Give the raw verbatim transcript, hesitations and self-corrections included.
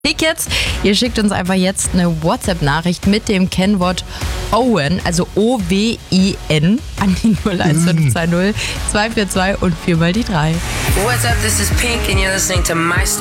Tickets. Ihr schickt uns einfach jetzt eine WhatsApp-Nachricht mit dem Kennwort Owen, also O W I N, an die null eins fünf zwei null zwei vier zwei und viermal die drei. What's up, this is Pink and you're listening to My Station.